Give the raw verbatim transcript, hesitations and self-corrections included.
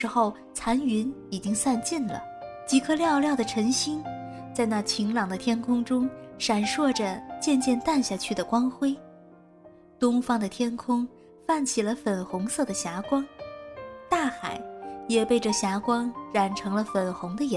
之后残云已经散尽了，几颗亮亮的晨星在那晴朗的天空中闪烁着渐渐淡下去的光辉。东方的天空泛起了粉红色的霞光，大海也被这霞光染成了粉红的颜色。